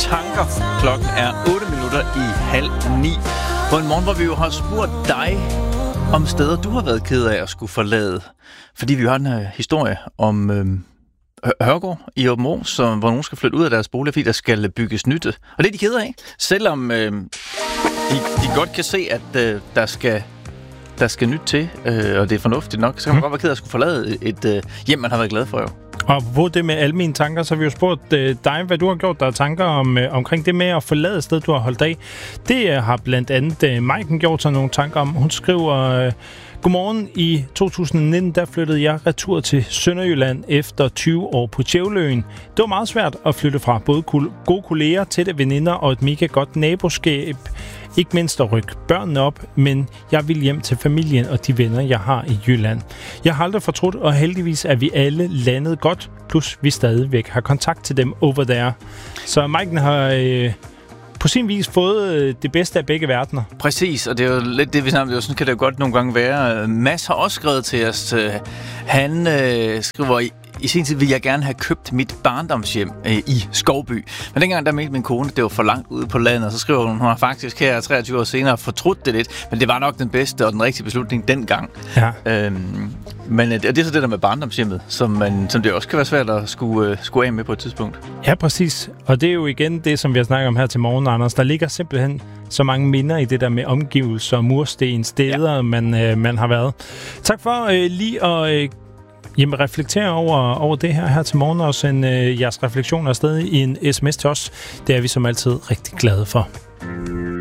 tanker. Klokken er 8:08. På en morgen, hvor vi jo har spurgt dig om steder, du har været ked af at skulle forlade. Fordi vi har en historie om Hørgaard i Aabenraa, hvor nogen skal flytte ud af deres bolig, fordi der skal bygges nyt. Og det er de ked af, selvom de godt kan se, at der skal nyt til, og det er fornuftigt nok, så kan man godt være ked af at skulle forlade et hjem, man har været glad for jo. Og på det med alle mine tanker, så har vi jo spurgt dig, hvad du har gjort der tanker omkring det med at forlade et sted, du har holdt af. Det har blandt andet Maiken gjort sig nogle tanker om. Hun skriver: Godmorgen. I 2019, der flyttede jeg retur til Sønderjylland efter 20 år på Tjævløen. Det var meget svært at flytte fra både gode kolleger, tætte veninder og et mega godt naboskab. Ikke mindst at rykke børnene op, men jeg vil hjem til familien og de venner, jeg har i Jylland. Jeg har aldrig fortrudt, og heldigvis er vi alle landet godt, plus vi stadigvæk har kontakt til dem over there. Så Maiken har på sin vis fået det bedste af begge verdener. Præcis, og det er jo lidt det, vi snakker om. Sådan kan det jo godt nogle gange være. Mads har også skrevet til os. Han skriver: I sin tid ville jeg gerne have købt mit barndomshjem i Skovby. Men dengang der mente min kone, det var for langt ude på landet. Så skriver hun har faktisk her 23 år senere fortrudt det lidt. Men det var nok den bedste og den rigtige beslutning dengang. Ja. Men det er så det der med barndomshjemmet, som det også kan være svært at skulle af med på et tidspunkt. Ja, præcis. Og det er jo igen det, som vi har snakket om her til morgen, Anders. Der ligger simpelthen så mange minder i det der med omgivelser, mursten, steder, ja, man har været. Tak for lige at reflektere over det her til morgen, og sende jeres refleksioner afsted i en sms til os. Det er vi som altid rigtig glade for.